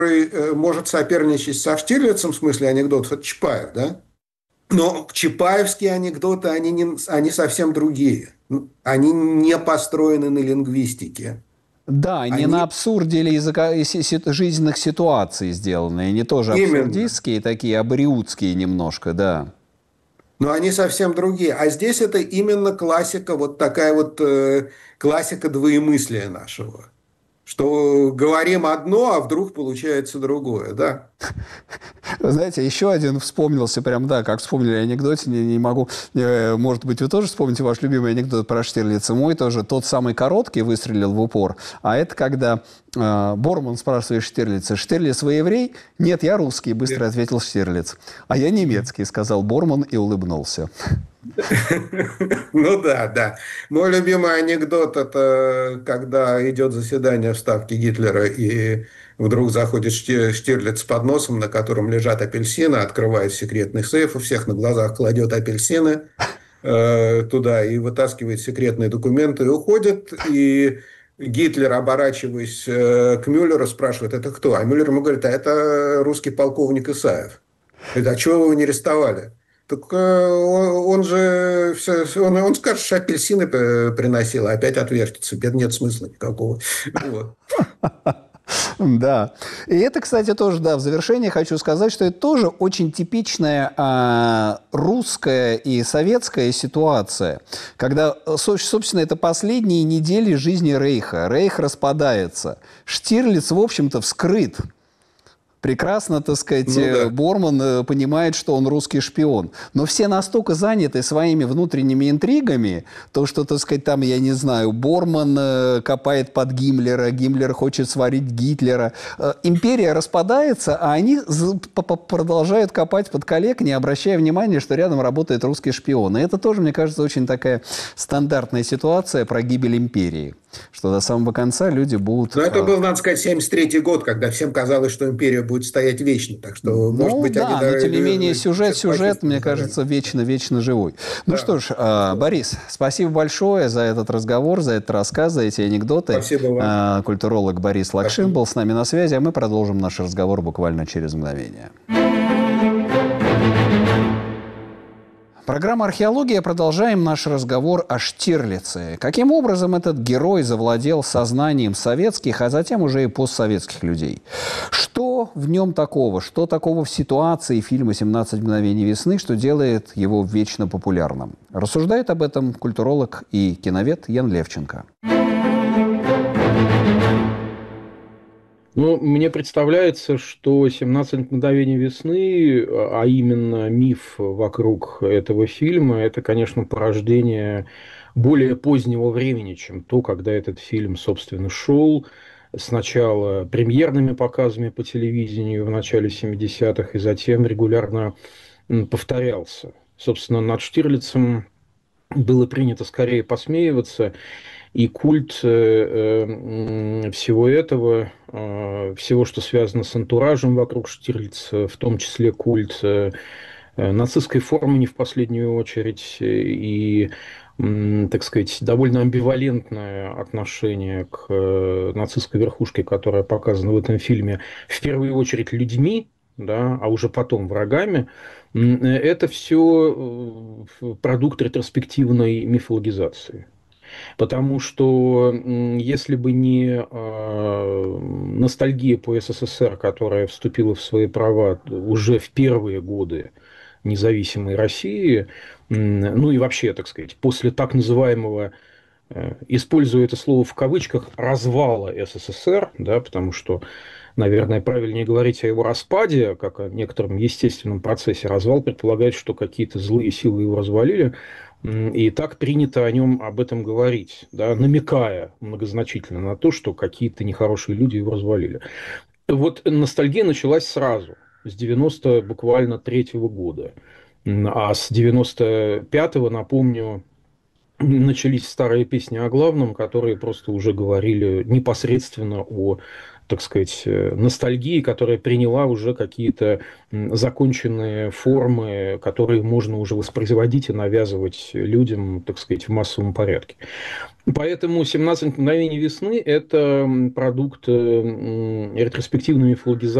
может соперничать со Штирлицем в смысле анекдотов, это Чапаев, да? Но чапаевские анекдоты, они совсем другие. Они не построены на лингвистике. Да, не на Они абсурде или жизненных ситуаций сделаны. Они тоже именно. абсурдистские, такие абриутские немножко, да. Но они совсем другие. А здесь это именно классика, вот такая вот классика двоемыслия нашего. Что говорим одно, а вдруг получается другое, да? Вы знаете, еще один вспомнился, прям, да, как вспомнили анекдоте, не могу, может быть, вы тоже вспомните ваш любимый анекдот про Штирлица. Мой тоже, тот самый короткий выстрелил в упор, а это когда Борман спрашивает Штирлица: «Штирлиц, вы еврей?» «Нет, я русский», быстро ответил Штирлиц. «А я немецкий», сказал Борман и улыбнулся. Ну да, да. Мой любимый анекдот – это когда идет заседание в Ставке Гитлера, и вдруг заходит Штирлиц с подносом, на котором лежат апельсины, открывает секретный сейф, у всех на глазах кладет апельсины туда и вытаскивает секретные документы и уходит. И Гитлер, оборачиваясь к Мюллеру, спрашивает: «Это кто?» А Мюллер ему говорит: «А это русский полковник Исаев». Говорит: «А чего вы его не арестовали?» Так он же он скажет, что апельсины приносил, а опять отвертится. Нет смысла никакого. Вот. Да. И это, кстати, тоже, да, в завершение хочу сказать, что это тоже очень типичная русская и советская ситуация, когда, собственно, это последние недели жизни Рейха. Рейх распадается. Штирлиц, в общем-то, вскрыт. Прекрасно, так сказать, Ну да. Борман понимает, что он русский шпион. Но все настолько заняты своими внутренними интригами, то, что, так сказать, там, я не знаю, Борман копает под Гиммлера, Гиммлер хочет сварить Гитлера. Империя распадается, а они продолжают копать под коллег, не обращая внимания, что рядом работает русский шпион. И это тоже, мне кажется, очень такая стандартная ситуация про гибель империи. Что до самого конца люди будут... Но это был, надо сказать, 73-й год, когда всем казалось, что империя будет стоять вечно. Так что, может Ну быть, они да, но тем не менее сейчас сюжет, мне почувствовали кажется, заранее. вечно живой. Ну Да. что ж, Борис, спасибо большое за этот разговор, за этот рассказ, за эти анекдоты. Спасибо вам. Культуролог Борис Лакшин Спасибо. был с нами на связи, а мы продолжим наш разговор буквально через мгновение. Программа «Археология». Продолжаем наш разговор о Штирлице. Каким образом этот герой завладел сознанием советских, а затем уже и постсоветских людей? Что в нем такого? Что такого в ситуации фильма «17 мгновений весны», что делает его вечно популярным? Рассуждает об этом культуролог и киновед Ян Левченко. Ну, мне представляется, что «17 мгновений весны», а именно миф вокруг этого фильма, это, конечно, порождение более позднего времени, чем то, когда этот фильм, собственно, шел. Сначала премьерными показами по телевидению в начале 70-х, и затем регулярно повторялся. Собственно, над Штирлицем было принято скорее посмеиваться, и культ всего этого, всего, что связано с антуражем вокруг Штирлица, в том числе культ нацистской формы не в последнюю очередь, и, так сказать, довольно амбивалентное отношение к нацистской верхушке, которая показана в этом фильме, в первую очередь людьми, да, а уже потом врагами, это все продукт ретроспективной мифологизации. Потому что если бы не ностальгия по СССР, которая вступила в свои права уже в первые годы независимой России, ну и вообще, так сказать, после так называемого, используя это слово в кавычках, развала СССР, да, потому что, наверное, правильнее говорить о его распаде, как о некотором естественном процессе. Развал предполагает, что какие-то злые силы его развалили, и так принято о нем об этом говорить, да, намекая многозначительно на то, что какие-то нехорошие люди его развалили. Вот ностальгия началась сразу, с 90 буквально третьего года. А с 95-го, напомню, начались старые песни о главном, которые просто уже говорили непосредственно о так сказать, ностальгии, которая приняла уже какие-то законченные формы, которые можно уже воспроизводить и навязывать людям, так сказать, в массовом порядке. Поэтому «17 мгновений весны» – это продукт ретроспективной мифологизации